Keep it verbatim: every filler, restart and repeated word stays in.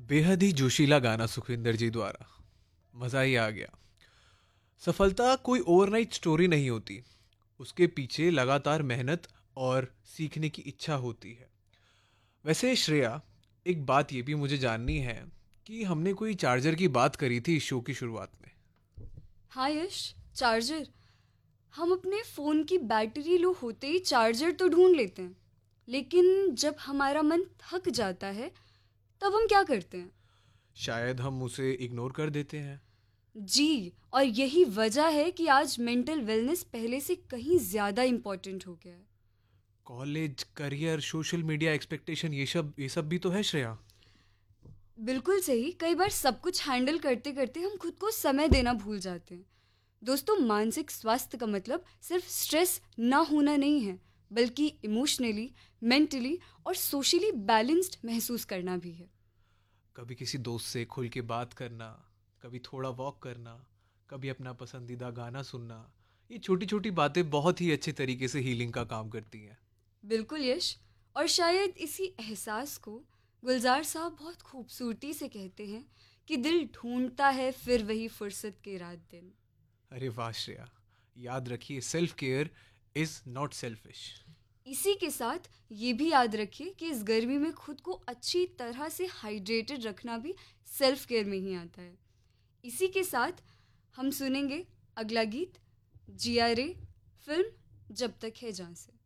बेहद ही जोशीला गाना सुखविंदर जी द्वारा। मज़ा ही आ गया। सफलता कोई ओवरनाइट स्टोरी नहीं होती, उसके पीछे लगातार मेहनत और सीखने की इच्छा होती है। वैसे श्रेया, एक बात ये भी मुझे जाननी है कि हमने कोई चार्जर की बात करी थी इस शो की शुरुआत में। हाँ यश, चार्जर। हम अपने फ़ोन की बैटरी लो होते ही चार्जर तो ढूंढ लेते हैं, लेकिन जब हमारा मन थक जाता है तब हम क्या करते हैं? शायद हम उसे इग्नोर कर देते हैं। जी, और यही वजह है कि आज मेंटल वेलनेस पहले से कहीं ज़्यादा इम्पोर्टेंट हो गया है। College, career, social media expectation, ये सब ये सब भी तो है श्रेया। बिल्कुल सही। कई बार सब कुछ हैंडल करते करते हम खुद को समय देना भूल जाते हैं। दोस्तों, मानसिक स्वास्थ्य का मतलब सिर्फ स्ट्रेस ना होना नहीं है, बल्कि इमोशनली, मेंटली और सोशली बैलेंस्ड महसूस करना भी है। कभी किसी दोस्त से खुल के बात करना, कभी थोड़ा वॉक करना, कभी अपना पसंदीदा गाना सुनना, ये छोटी छोटी बातें बहुत ही अच्छे तरीके से हीलिंग का काम करती हैं। बिल्कुल यश, और शायद इसी एहसास को गुलजार साहब बहुत खूबसूरती से कहते हैं कि दिल ढूंढता है फिर वही फुर्सत के रात दिन। अरे वाह श्रेया, याद रखिए, self care is not selfish. इसी के साथ ये भी याद रखिए कि इस गर्मी में खुद को अच्छी तरह से हाइड्रेटेड रखना भी सेल्फ केयर में ही आता है। इसी के साथ हम सुनेंगे अगला गीत, जिया रे फिल्म जब तक है जहाँ से।